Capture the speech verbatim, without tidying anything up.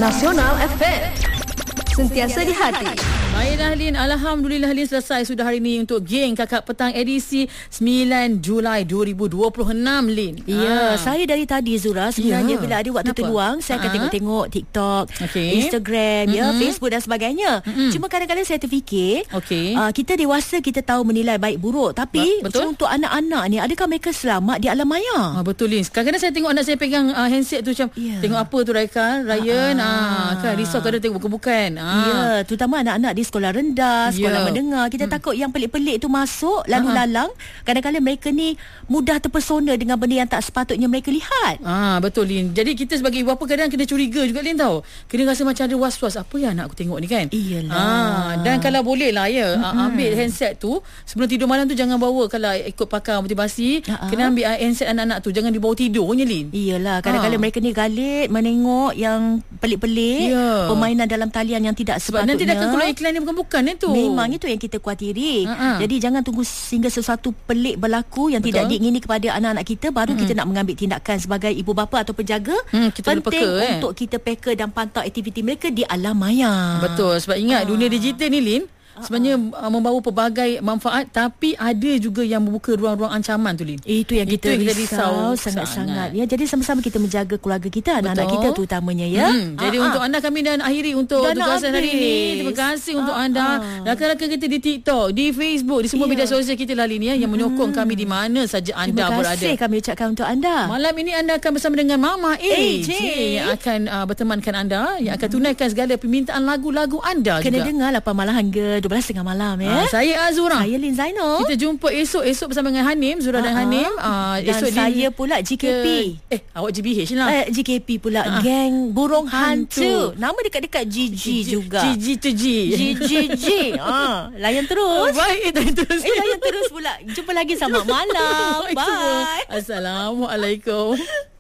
Nasional F M. Sentiasa di hati. Baiklah Lin, Alhamdulillah Lin selesai sudah hari ini untuk geng Kakak Petang edisi sembilan Julai dua ribu dua puluh enam Lin. Ya, ha. Saya dari tadi Zura sebenarnya ya. Bila ada waktu Kenapa? terluang saya akan ha. tengok-tengok TikTok, okay. Instagram, mm-hmm. ya, Facebook dan sebagainya. Mm-hmm. Cuma kadang-kadang saya terfikir, okay. uh, kita dewasa kita tahu menilai baik buruk, tapi ba- untuk anak-anak ni adakah mereka selamat di alam maya? Ah, betul Lin. Kadang-kadang saya tengok anak saya pegang uh, handset tu macam yeah. tengok apa tu Raika, Ryan, ah, ah kan risau kadang tengok bukan-bukan. Ah. Ya, terutama anak-anak di sekolah rendah, sekolah yeah. mendengar. Kita hmm. takut yang pelik-pelik tu masuk lalu uh-huh. lalang. Kadang-kadang mereka ni mudah terpesona dengan benda yang tak sepatutnya mereka lihat. Ah, betul Lin. Jadi kita sebagai ibu bapa kadang kena curiga juga Lin tahu. Kena rasa macam ada was-was, apa yang anak aku tengok ni kan? Iyalah. Ah, dan kalau boleh lah ya, mm-hmm. ambil handset tu sebelum tidur malam tu jangan bawa, kalau ikut pakar motivasi, uh-huh. kena ambil handset anak-anak tu jangan dibawa tidurnya Lin. Iyalah, kadang-kadang ah. mereka ni galit menengok yang pelik-pelik, yeah. permainan dalam talian yang tidak sebab sepatutnya. nanti dah akan keluar iklan yang bukan-bukan itu. Memang itu yang kita khawatiri. Uh-huh. Jadi jangan tunggu sehingga sesuatu pelik berlaku yang Betul. tidak diingini kepada anak-anak kita baru uh-huh. kita nak mengambil tindakan sebagai ibu bapa atau penjaga. Hmm, kita penting peka, eh. untuk kita peka dan pantau aktiviti mereka di alam maya. Betul, sebab ingat uh. dunia digital ni Lin sebenarnya uh, membawa pelbagai manfaat, tapi ada juga yang membuka ruang-ruang ancaman tu Lin. Itu yang kita, Itu yang kita risau, risau sangat-sangat. Ya, jadi sama-sama kita menjaga keluarga kita, anak-anak kita terutamanya ya. Hmm, jadi uh-huh. untuk anda kami dan akhiri untuk dan tugasan hari ini. Terima kasih uh-huh. untuk anda, rakan-rakan kita di TikTok, di Facebook, di semua yeah. media sosial kita lah Lin ya, yang menyokong hmm. kami di mana saja anda Terima berada. Terima kasih kami ucapkan untuk anda. Malam ini anda akan bersama dengan Mama A J yang akan uh, bertemankan anda, yang akan tunaikan segala permintaan lagu-lagu anda. Kena juga dengar lapan malam hingga dua belas tengah malam. Ah, saya Azura. Saya Lin Zainal. Kita jumpa esok-esok bersama dengan Hanim, Zura uh-huh. dan Hanim. Ah, dan esok saya Lin pula G K P. Ke, eh, awak G B H lah. Eh, G K P pula, uh-huh. geng burung hantu. hantu. Nama dekat-dekat G G juga. G G to G. G G G. Ah, layan terus. Oh, baik, layan terus. Eh, layan terus pula. Jumpa lagi selamat malam. Bye. Assalamualaikum.